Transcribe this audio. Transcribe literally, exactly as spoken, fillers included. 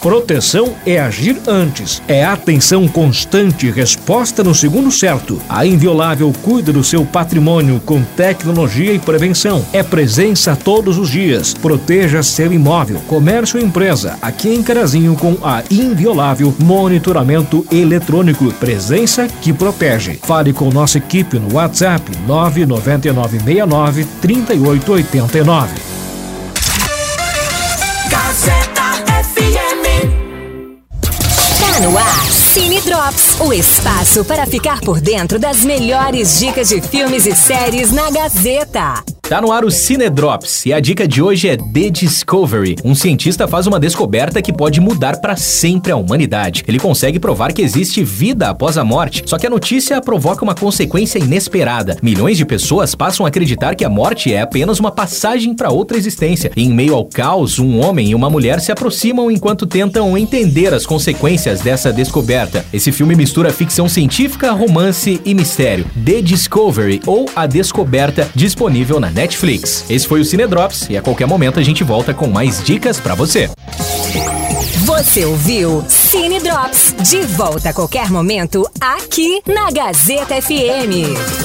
Proteção é agir antes. É atenção constante e resposta no segundo certo. A Inviolável cuida do seu patrimônio com tecnologia e prevenção. É presença todos os dias. Proteja seu imóvel, comércio ou empresa. Aqui em Carazinho com a Inviolável Monitoramento Eletrônico. Presença que protege. Fale com nossa equipe no WhatsApp nove nove nove seis nove três oito oito nove. Gazeta F M. Tá no ar, Cine Drops, o espaço para ficar por dentro das melhores dicas de filmes e séries na Gazeta. Tá no ar o Cine Drops e a dica de hoje é The Discovery. Um cientista faz uma descoberta que pode mudar para sempre a humanidade. Ele consegue provar que existe vida após a morte, só que a notícia provoca uma consequência inesperada. Milhões de pessoas passam a acreditar que a morte é apenas uma passagem para outra existência. E em meio ao caos, um homem e uma mulher se aproximam enquanto tentam entender as consequências dessa descoberta. Esse filme mistura ficção científica, romance e mistério. The Discovery, ou A Descoberta, disponível na Netflix. Esse foi o Cine Drops e a qualquer momento a gente volta com mais dicas pra você. Você ouviu Cine Drops, de volta a qualquer momento aqui na Gazeta F M.